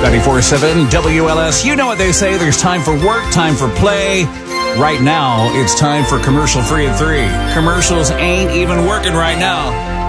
94.7 WLS. You know what they say. There's time for work, time for play. Right now, it's time for Commercial Free at 3. Commercials ain't even working right now.